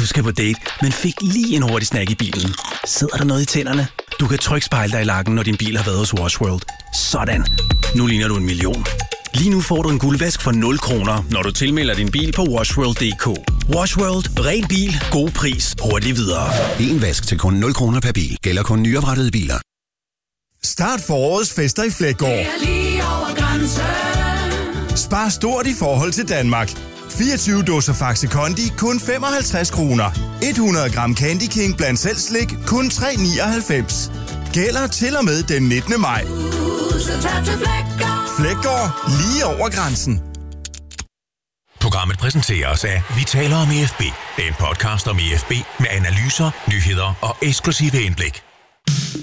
Du skal på date, men fik lige en hurtig snack i bilen. Sidder der noget i tænderne? Du kan trygt spejle dig i lakken, når din bil har været hos Wash World. Sådan. Nu ligner du en million. Lige nu får du en guldvask for 0 kroner, når du tilmelder din bil på washworld.dk. Wash World. Ren bil. God pris. Hurtigt videre. En vask til kun 0 kroner per bil. Gælder kun nyoprettede biler. Start forårets fester i Fleggaard. Spar stort i forhold til Danmark. 24 dåser Faxe Kondi kun 55 kroner. 100 gram Candy King blandt selv slik kun 3,99. Gælder til og med den 19. maj. Fleggaard, lige over grænsen. Programmet præsenteres af Vi taler om EFB. En podcast om EFB med analyser, nyheder og eksklusive indblik.